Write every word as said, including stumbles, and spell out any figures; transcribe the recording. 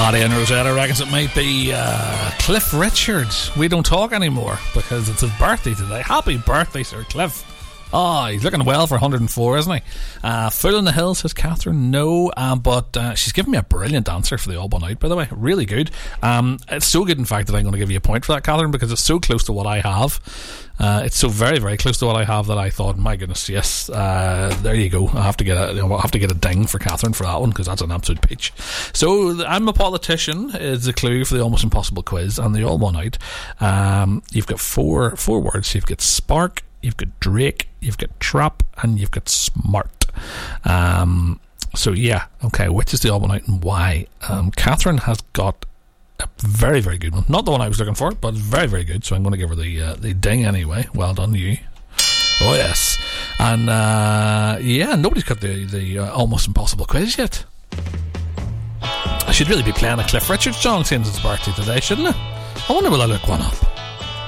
Paddy and Rosetta reckons it might be uh, Cliff Richard. We don't talk anymore because it's his birthday today. Happy birthday, Sir Cliff. Oh, he's looking well for one hundred and four, isn't he? Uh, Full in the Hill, says Catherine. No, um, but uh, she's given me a brilliant answer for the All One Out, by the way. Really good. Um, it's so good, in fact, that I'm going to give you a point for that, Catherine, because it's so close to what I have. Uh, it's so very, very close to what I have that I thought, my goodness, yes, uh, there you go. I have to get a, I have to get a ding for Catherine for that one, because that's an absolute peach. So, I'm a politician is the clue for the Almost Impossible quiz and the All One Out. Um, you've got four four words. You've got spark, you've got Drake, you've got trap, and you've got smart. Um, so yeah, okay, which is the All One Out and why? Um, Catherine has got a very, very good one. Not the one I was looking for, but very, very good. So I'm going to give her the uh, the ding anyway. Well done, you. Oh yes, and uh, yeah, nobody's got the the uh, Almost Impossible quiz yet. I should really be playing a Cliff Richard song since it's birthday today, shouldn't I? I wonder will I look one up.